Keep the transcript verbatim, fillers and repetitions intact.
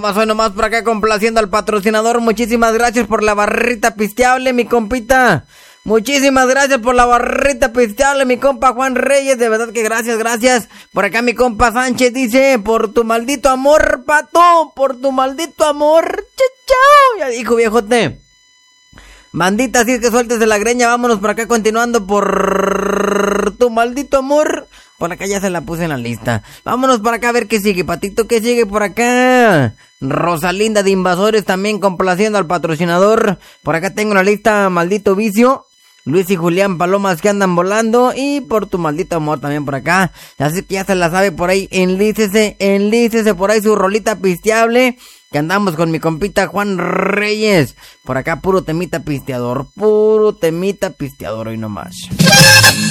nomás, hoy nomás por acá complaciendo al patrocinador. Muchísimas gracias por la barrita pisteable, mi compita. Muchísimas gracias por la barrita pisteable, mi compa Juan Reyes. De verdad que gracias, gracias. Por acá mi compa Sánchez dice, por tu maldito amor, pato. Por tu maldito amor. Chao, ya dijo, viejote. Bandita, así es que sueltes de la greña. Vámonos por acá continuando por tu maldito amor. Por acá ya se la puse en la lista. Vámonos por acá a ver qué sigue, patito, qué sigue por acá. Rosalinda de Invasores también complaciendo al patrocinador. Por acá tengo la lista Maldito Vicio. Luis y Julián Palomas que andan volando. Y por tu maldito amor también por acá. Así que ya se la sabe por ahí. Enlícese, enlícese por ahí su rolita pisteable. Que andamos con mi compita Juan Reyes. Por acá puro temita pisteador. Puro temita pisteador hoy nomás.